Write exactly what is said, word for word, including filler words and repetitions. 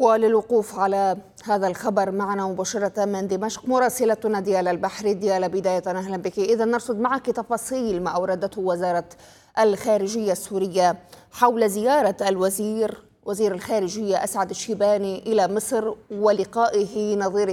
وللوقوف على هذا الخبر معنا مباشرة من دمشق مراسلتنا ديالا البحري. ديالا، بداية أهلا بك. إذا نرصد معك تفاصيل ما أوردته وزارة الخارجية السورية حول زيارة الوزير وزير الخارجية أسعد الشيباني إلى مصر ولقائه نظيره